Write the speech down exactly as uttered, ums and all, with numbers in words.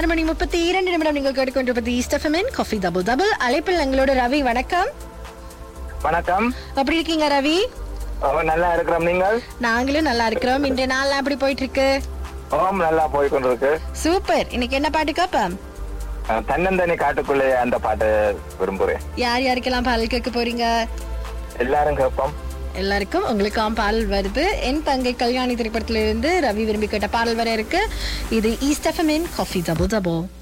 ஆறு மணி முப்பத்தி இரண்டு நிமிடம் நீங்கள் கேட்டுக்கொண்டிருப்பது east FM coffee double double. அழைப்பில் எங்களோட ரவி. வணக்கம். வணக்கம். எப்படி இருக்கீங்க ரவி? நல்லா இருக்கிறோம். நீங்கள்? நாங்களும் நல்லா இருக்கிறோம். இன்றைய நாள் எப்படி போயிட்டு இருக்கு? ஓம் நல்லா போய் கொண்டிருக்கு. சூப்பர். இன்னைக்கு என்ன பாட்டு கேப்பம்? தன்னந்தனி காட்டுக்குள்ளே அந்த பாட்டு விரும்புறேன். யார் யாருக்கெல்லாம் பாடல் கேட்க போறீங்க? எல்லாரும் கேட்போம். எல்லாருக்கும் உங்களுக்காம் பாடல் வருது. என் தங்கை கல்யாணி திரைப்படத்திலிருந்து ரவி விரும்பி கேட்ட பாடல் வர இருக்கு. இது east FM coffee double double.